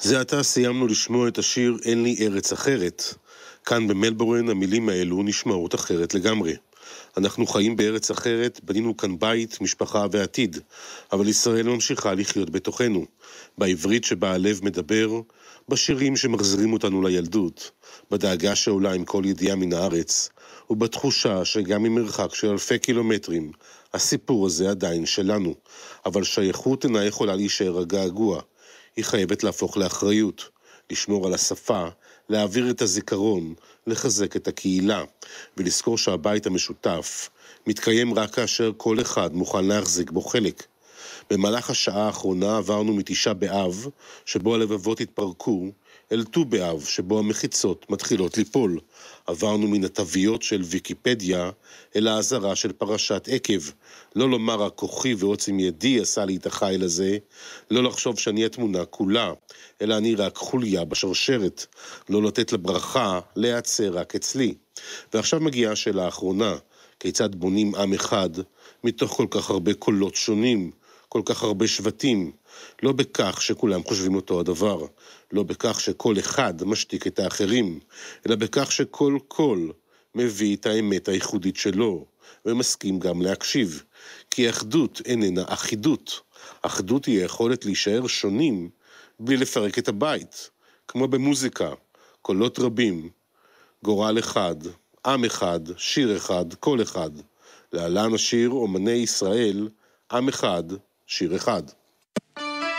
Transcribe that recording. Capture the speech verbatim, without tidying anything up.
זה עתה סיימנו לשמוע את השיר "אין לי ארץ אחרת". כאן במלבורן המילים האלו נשמעות אחרת לגמרי. אנחנו חיים בארץ אחרת, בנינו כאן בית, משפחה ועתיד, אבל ישראל ממשיכה לחיות בתוכנו, בעברית שבה הלב מדבר, בשירים שמחזירים אותנו לילדות, בדאגה שעולה עם כל ידיעה מן הארץ, ובתחושה שגם ממרחק של אלפי קילומטרים, הסיפור הזה עדיין שלנו, אבל שייכות אינה יכולה להישאר הגעגוע. היא חייבת להפוך לאחריות, לשמור על השפה, להעביר את הזיכרון, לחזק את הקהילה, ולזכור שהבית המשותף מתקיים רק כאשר כל אחד מוכן להחזיק בו חלק. במהלך השעה האחרונה עברנו מתשעה באב, שבו הלבבות התפרקו, אל ט"ו באב, שבו המחיצות מתחילות ליפול. עברנו מן התוויות של ויקיפדיה אל האזהרה של פרשת עקב. לא לומר רק כוחי ועוצם ידי עשה לי את החיל הזה, לא לחשוב שאני התמונה כולה, אלא אני רק חוליה בשרשרת, לא לתת לברכה להיעצר רק אצלי. ועכשיו מגיעה השאלה האחרונה, כיצד בונים עם אחד מתוך כל כך הרבה קולות שונים, כל כך הרבה שבטים, לא בכך שכולם חושבים אותו הדבר, לא בכך שכל אחד משתיק את האחרים, אלא בכך שכל קול מביא את האמת הייחודית שלו, ומסכים גם להקשיב. כי אחדות איננה אחידות. אחדות היא היכולת להישאר שונים בלי לפרק את הבית, כמו במוזיקה, קולות רבים, גורל אחד, עם אחד, שיר אחד, קול אחד. להלן השיר אומני ישראל, עם אחד, שיר אחד.